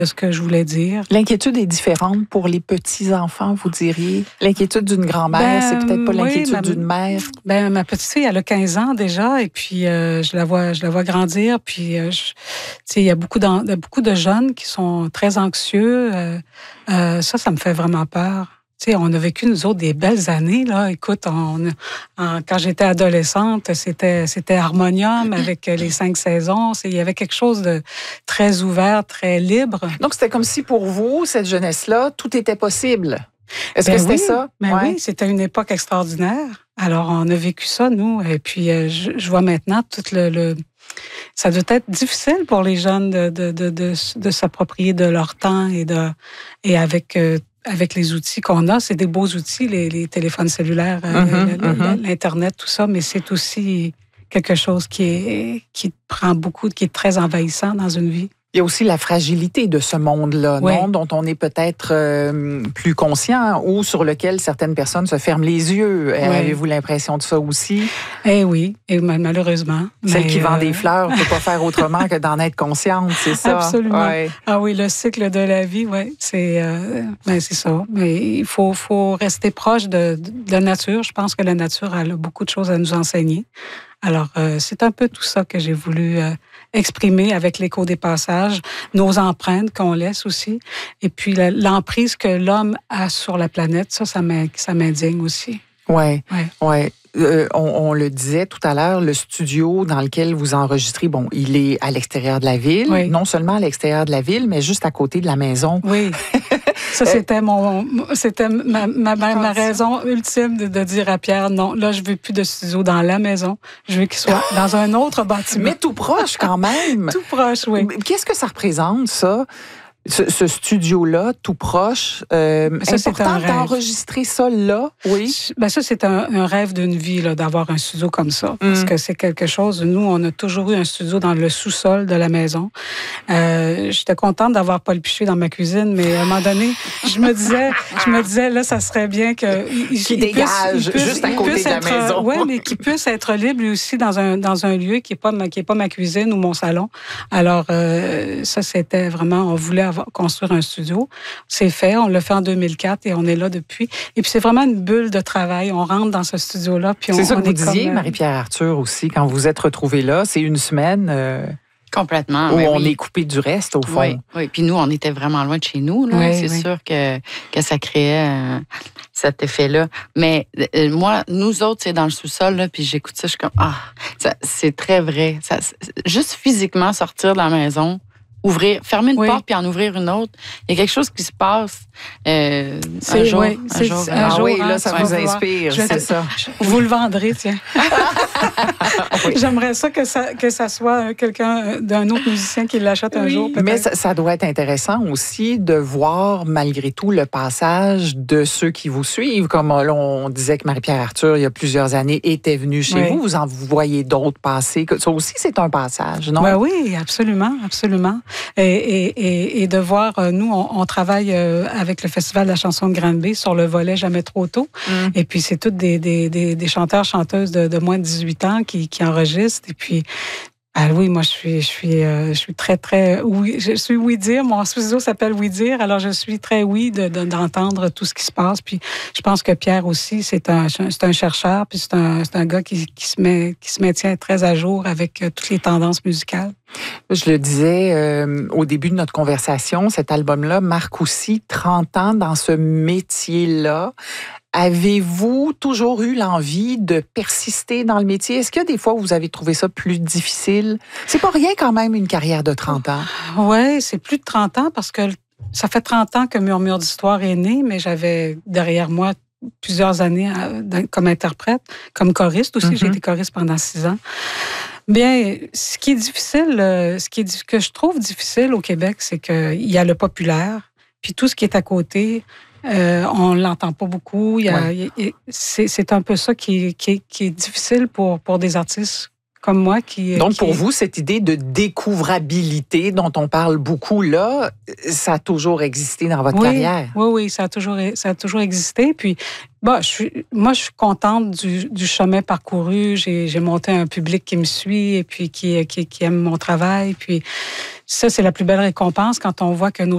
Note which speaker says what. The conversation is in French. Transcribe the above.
Speaker 1: de ce que je voulais dire.
Speaker 2: L'inquiétude est différente pour les petits-enfants, vous diriez? L'inquiétude d'une grand-mère, c'est peut-être pas l'inquiétude d'une mère?
Speaker 1: Ma petite-fille, elle a 15 ans déjà, et puis je la vois grandir. Puis, il y a beaucoup de jeunes qui sont très anxieux. Ça me fait vraiment peur. T'sais, on a vécu, nous autres, des belles années, là. Écoute, quand j'étais adolescente, c'était harmonium avec les 5 saisons. Il y avait quelque chose de très ouvert, très libre.
Speaker 2: Donc, c'était comme si pour vous, cette jeunesse-là, tout était possible. Est-ce que c'était ça?
Speaker 1: Oui, c'était une époque extraordinaire. Alors, on a vécu ça, nous. Et puis, je vois maintenant tout ça doit être difficile pour les jeunes de s'approprier de leur temps et avec les outils qu'on a. C'est des beaux outils, les téléphones cellulaires, l'Internet, tout ça, mais c'est aussi quelque chose qui prend beaucoup, qui est très envahissant dans une vie.
Speaker 2: Il y a aussi la fragilité de ce monde-là, non? Dont on est peut-être plus conscient ou sur lequel certaines personnes se ferment les yeux. Avez-vous l'impression de ça aussi?
Speaker 1: Oui, et malheureusement.
Speaker 2: Celle qui vend des fleurs ne peut pas faire autrement que d'en être consciente, c'est ça?
Speaker 1: Absolument. Ouais. Ah oui, le cycle de la vie, c'est ça. Mais il faut rester proche de la nature. Je pense que la nature a beaucoup de choses à nous enseigner. Alors, c'est un peu tout ça que j'ai voulu exprimer avec l'écho des passages, nos empreintes qu'on laisse aussi, et puis l'emprise que l'homme a sur la planète, ça m'indigne aussi.
Speaker 2: Oui. On le disait tout à l'heure, le studio dans lequel vous enregistrez, il est à l'extérieur de la ville, non seulement à l'extérieur de la ville, mais juste à côté de la maison.
Speaker 1: Oui. Ça, c'était ma raison ultime de dire à Pierre, non, là, je veux plus de studio dans la maison. Je veux qu'il soit dans un autre bâtiment.
Speaker 2: Mais tout proche quand même.
Speaker 1: Tout proche, oui.
Speaker 2: Qu'est-ce que ça représente, ça? Ce studio-là, tout proche, c'est important d'enregistrer ça là, oui?
Speaker 1: Ça, c'est un rêve d'une vie, là, d'avoir un studio comme ça. Parce que c'est quelque chose... Nous, on a toujours eu un studio dans le sous-sol de la maison. J'étais contente d'avoir Paul Piché dans ma cuisine, mais à un moment donné, je me disais, là, ça serait bien
Speaker 2: qu'il dégage juste à côté de la maison.
Speaker 1: Oui, mais qu'il puisse être libre, lui aussi, dans un lieu qui est pas ma cuisine ou mon salon. Alors, ça, c'était vraiment... On voulait construire un studio. C'est fait, on l'a fait en 2004 et on est là depuis. Et puis c'est vraiment une bulle de travail. On rentre dans ce studio-là. Puis
Speaker 2: c'est ça que vous disiez, Marie-Pierre Arthur aussi, quand vous êtes retrouvés là, c'est une semaine...
Speaker 3: Complètement.
Speaker 2: Où on est coupé du reste, au fond.
Speaker 3: Oui. Puis nous, on était vraiment loin de chez nous. Là. C'est sûr que ça créait cet effet-là. Mais moi, nous autres, c'est dans le sous-sol, là, puis j'écoute ça, je suis comme, c'est très vrai. Juste physiquement sortir de la maison, fermer une porte puis en ouvrir une autre. Il y a quelque chose qui se passe un jour.
Speaker 2: Là, ça vous inspire, c'est ça.
Speaker 1: Vous le vendrez, tiens. J'aimerais ça que ça soit quelqu'un d'un autre musicien qui l'achète un jour, peut-être.
Speaker 2: Mais ça doit être intéressant aussi de voir, malgré tout, le passage de ceux qui vous suivent. Comme là, on disait que Marie-Pierre Arthur, il y a plusieurs années, était venue chez vous. Vous en voyez d'autres passer. Ça aussi, c'est un passage, non?
Speaker 1: Oui, absolument, absolument. Et de voir, nous, on travaille avec le Festival de la chanson de Granby sur le volet Jamais trop tôt. Et puis, c'est toutes des chanteurs, chanteuses de moins de 18 ans qui enregistrent. Et puis, oui, moi, je suis très, très... Oui, je suis oui-dire. Mon studio s'appelle oui-dire. Alors, je suis très d'entendre tout ce qui se passe. Puis, je pense que Pierre aussi, c'est un chercheur. Puis, c'est un gars qui se maintient très à jour avec toutes les tendances musicales.
Speaker 2: Je le disais au début de notre conversation, cet album-là marque aussi 30 ans dans ce métier-là. Avez-vous toujours eu l'envie de persister dans le métier? Est-ce qu'il y a des fois où vous avez trouvé ça plus difficile? C'est pas rien quand même, une carrière de 30 ans.
Speaker 1: Oui, c'est plus de 30 ans parce que ça fait 30 ans que Murmure d'Histoire est né, mais j'avais derrière moi plusieurs années comme interprète, comme choriste aussi. J'ai été choriste pendant 6 ans. Bien, ce qui est difficile, que je trouve difficile au Québec, c'est qu'il y a le populaire, puis tout ce qui est à côté, on l'entend pas beaucoup. C'est un peu ça qui est difficile pour des artistes comme moi.
Speaker 2: Donc, pour vous, cette idée de découvrabilité dont on parle beaucoup là, ça a toujours existé dans votre carrière?
Speaker 1: Oui, ça a toujours existé. Puis, je suis contente du chemin parcouru. J'ai monté un public qui me suit et puis qui aime mon travail. Puis, ça, c'est la plus belle récompense quand on voit que nos